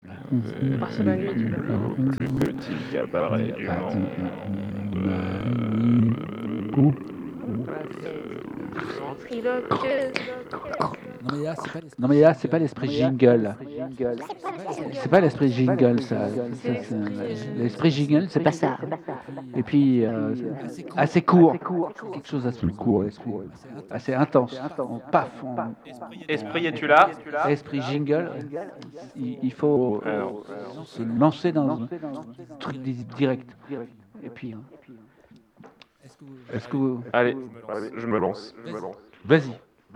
Parce que la nuit, tu peux. Au plus petit cabaret du monde. Non mais là, c'est pas l'esprit jingle. C'est pas l'esprit jingle, ça. L'esprit jingle, c'est pas ça. Et puis, assez court. Quelque chose d'assez court, assez intense. Paf. Esprit, es-tu là? Esprit jingle, il faut se lancer dans un truc direct. Et puis, est-ce que vous... Allez, je me lance. Vas-y.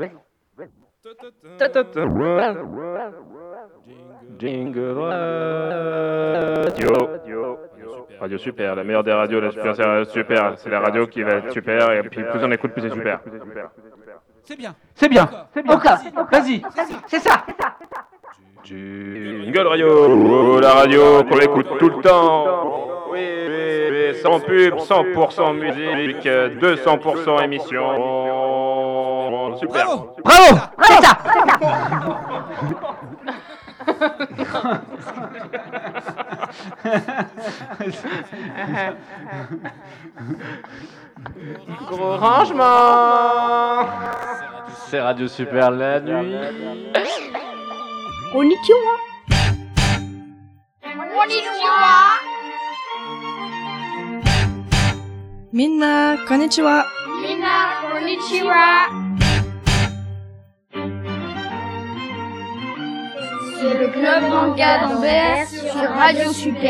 Jingle Radio. Radio super, la meilleure des radios, la super, c'est super. C'est la radio qui va être super, et puis plus on écoute, plus c'est super. C'est bien. Encore. Vas-y. C'est ça. Jingle Radio, la radio qu'on écoute tout le temps. Oui, sans pub, 100% musique, 200% émission. Super. Bravo. C'est ça. Gros rangement. C'est Radio Super la nuit. Konnichiwa. Minna, konnichiwa. C'est le club manga d'Anvers sur Radio Super.